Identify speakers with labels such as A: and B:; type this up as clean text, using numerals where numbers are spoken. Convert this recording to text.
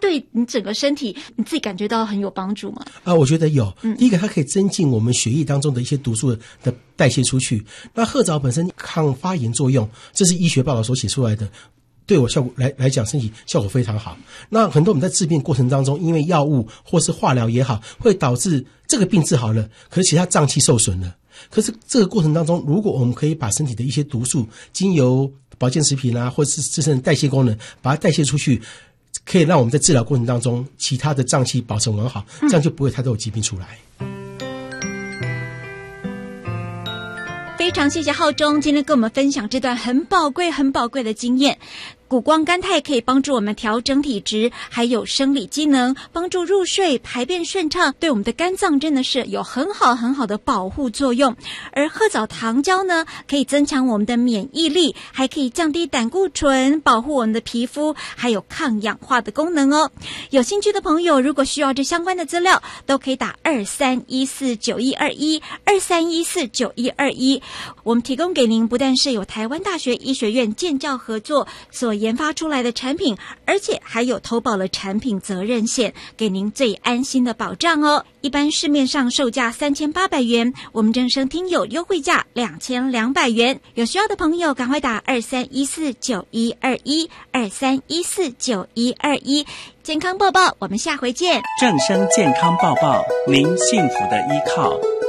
A: 对你整个身体你自己感觉到很有帮助吗？
B: 我觉得有。第一个，它可以增进我们血液当中的一些毒素的代谢出去。那褐藻本身抗发炎作用，这是医学报道所写出来的。对我效果来讲，身体效果非常好。那很多我们在治病过程当中，因为药物或是化疗也好，会导致这个病治好了，可是其他脏器受损了。可是这个过程当中，如果我们可以把身体的一些毒素，经由保健食品啊，或是自身的代谢功能，把它代谢出去，可以让我们在治疗过程当中，其他的脏器保存完好，这样就不会太多疾病出来。
A: 非常谢谢浩中今天跟我们分享这段很宝贵的经验。谷胱甘肽可以帮助我们调整体质，还有生理机能，帮助入睡、排便顺畅，对我们的肝脏真的是有很好的保护作用。而褐藻糖胶呢，可以增强我们的免疫力，还可以降低胆固醇，保护我们的皮肤，还有抗氧化的功能哦。有兴趣的朋友，如果需要这相关的资料，都可以打23149121，23149121。我们提供给您不但是有台湾大学医学院建教合作所研发出来的产品，而且还有投保了产品责任险，给您最安心的保障哦。一般市面上售价3800元，我们正声听友优惠价2200元。有需要的朋友赶快打23149121，23149121。健康报报，我们下回见。
C: 正声健康报报，您幸福的依靠。